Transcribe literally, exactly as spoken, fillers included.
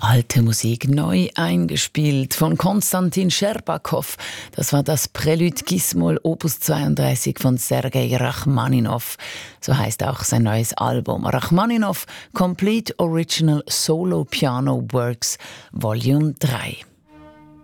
Alte Musik neu eingespielt von Konstantin Scherbakow. Das war das Prelude Gis-Moll Opus zweiunddreißig von Sergei Rachmaninow. So heißt auch sein neues Album. Rachmaninow Complete Original Solo Piano Works Volume drei.